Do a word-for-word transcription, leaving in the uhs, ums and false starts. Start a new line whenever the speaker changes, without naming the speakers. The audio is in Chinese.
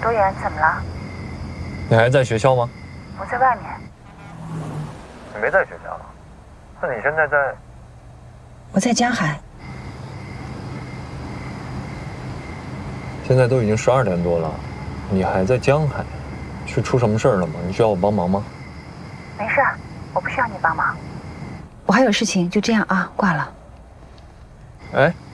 周岩，怎么了？
你还在学校吗？
我在外面。
你没在学校？那你现在在？
我在江海。
现在都已经十二点多了，你还在江海？是出什么事儿了吗？你需要我帮忙吗？
没事，我不需要你帮忙。
我还有事情，就这样啊，挂了。
哎。